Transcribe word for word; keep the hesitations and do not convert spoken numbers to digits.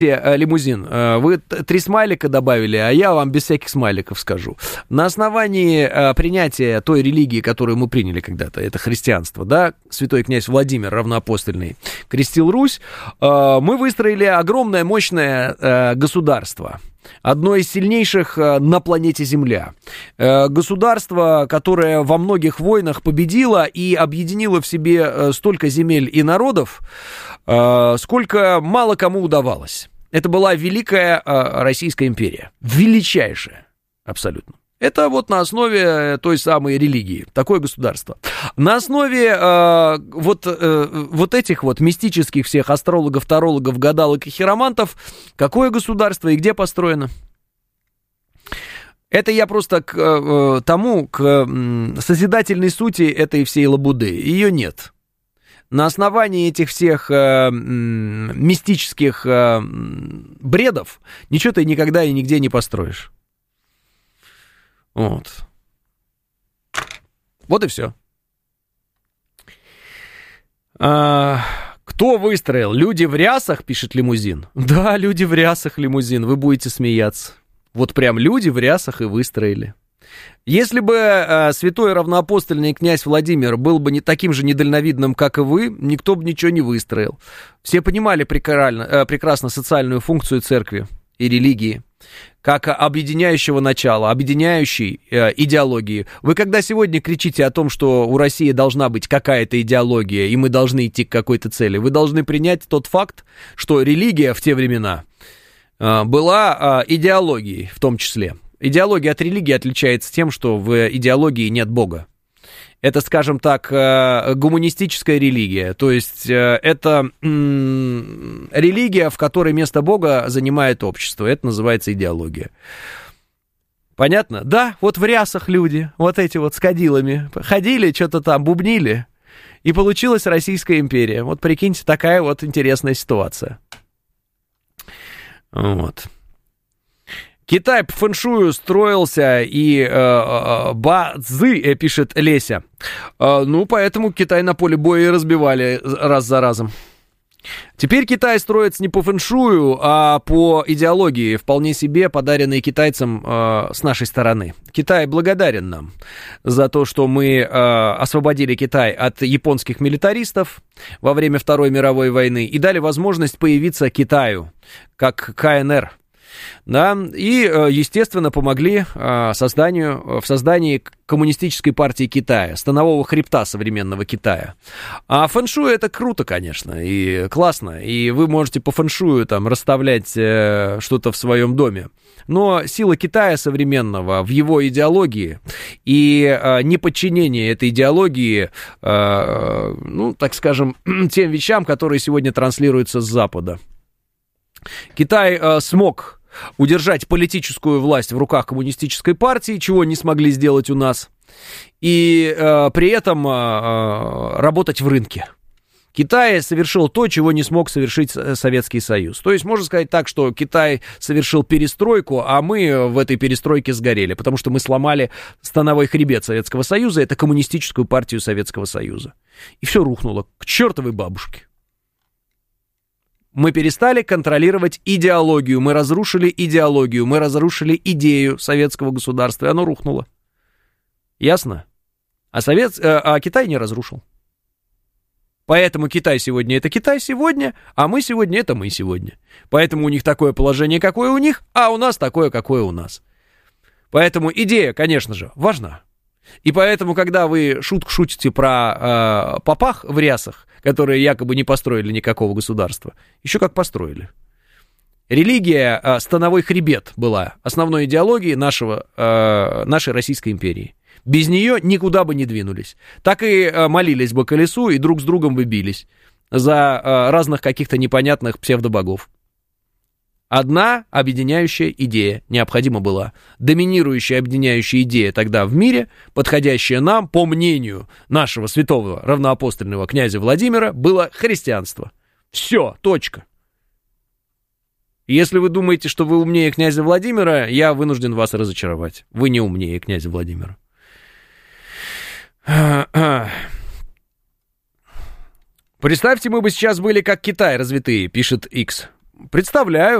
Лимузин, вы три смайлика добавили, а я вам без всяких смайликов скажу. На основании принятия той религии, которую мы приняли когда-то, это христианство, да, святой князь Владимир равноапостольный крестил Русь, мы выстроили огромное, мощное государство. Одно из сильнейших на планете Земля. Государство, которое во многих войнах победило и объединило в себе столько земель и народов, сколько мало кому удавалось. Это была великая Российская империя. Величайшая. Абсолютно. Это вот на основе той самой религии, такое государство. На основе э, вот, э, вот этих вот мистических всех астрологов, тарологов, гадалок и хиромантов, какое государство и где построено? Это я просто к э, тому, к э, созидательной сути этой всей лабуды. Ее нет. На основании этих всех э, мистических э, бредов ничего ты никогда и нигде не построишь. Вот. Вот и все. А, кто выстроил? Люди в рясах, пишет Лимузин. Да, люди в рясах, Лимузин, вы будете смеяться. Вот прям люди в рясах и выстроили. Если бы э, святой равноапостольный князь Владимир был бы не таким же недальновидным, как и вы, никто бы ничего не выстроил. Все понимали прекрасно, э, прекрасно социальную функцию церкви и религии, как объединяющего начала, объединяющей э, идеологии. Вы когда сегодня кричите о том, что у России должна быть какая-то идеология, и мы должны идти к какой-то цели, вы должны принять тот факт, что религия в те времена э, была э, идеологией в том числе. Идеология от религии отличается тем, что в идеологии нет Бога. Это, скажем так, гуманистическая религия. То есть это религия, в которой место Бога занимает общество. Это называется идеология. Понятно? Да, вот в рясах люди, вот эти вот с кадилами, ходили, что-то там бубнили, и получилась Российская империя. Вот прикиньте, такая вот интересная ситуация. Вот. Китай по фэншую строился, и э, э, базы, э, пишет Леся. Э, ну, поэтому Китай на поле боя и разбивали раз за разом. Теперь Китай строится не по фэншую, а по идеологии, вполне себе подаренной китайцам э, с нашей стороны. Китай благодарен нам за то, что мы э, освободили Китай от японских милитаристов во время Второй мировой войны и дали возможность появиться Китаю, как ка эн эр. Да, и, естественно, помогли созданию, в создании коммунистической партии Китая, станового хребта современного Китая. А фэншуй это круто, конечно, и классно, и вы можете по фэншую там расставлять что-то в своем доме. Но сила Китая современного в его идеологии и неподчинение этой идеологии, ну, так скажем, тем вещам, которые сегодня транслируются с Запада. Китай смог удержать политическую власть в руках коммунистической партии, чего не смогли сделать у нас, и э, при этом э, работать в рынке. Китай совершил то, чего не смог совершить Советский Союз. То есть можно сказать так, что Китай совершил перестройку, а мы в этой перестройке сгорели, потому что мы сломали становой хребет Советского Союза, это коммунистическую партию Советского Союза. И все рухнуло к чертовой бабушке. Мы перестали контролировать идеологию, мы разрушили идеологию, мы разрушили идею советского государства, и оно рухнуло. Ясно? А, Совет... а Китай не разрушил. Поэтому Китай сегодня это Китай сегодня, а мы сегодня это мы сегодня. Поэтому у них такое положение, какое у них, а у нас такое, какое у нас. Поэтому идея, конечно же, важна. И поэтому, когда вы шутку шутите про э, попах в рясах, которые якобы не построили никакого государства, еще как построили. Религия, э, становой хребет была основной идеологией нашего, э, нашей Российской империи. Без нее никуда бы не двинулись. Так и э, молились бы колесу и друг с другом бы бились за э, разных каких-то непонятных псевдобогов. Одна объединяющая идея необходима была. Доминирующая объединяющая идея тогда в мире, подходящая нам, по мнению нашего святого равноапостольного князя Владимира, было христианство. Все, точка. Если вы думаете, что вы умнее князя Владимира, я вынужден вас разочаровать. Вы не умнее князя Владимира. Представьте, мы бы сейчас были как Китай развитые, пишет X. Представляю.